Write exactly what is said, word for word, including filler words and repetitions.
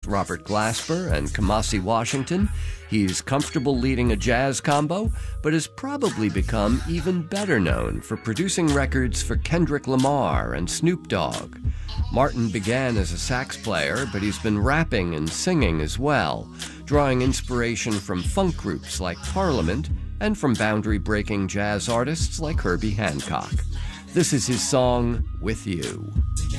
Robert Glasper and Kamasi Washington. He's comfortable leading a jazz combo, but has probably become even better known for producing records for Kendrick Lamar and Snoop Dogg. Martin began as a sax player, but he's been rapping and singing as well, drawing inspiration from funk groups like Parliament and from boundary-breaking jazz artists like Herbie Hancock. This is his song, With You.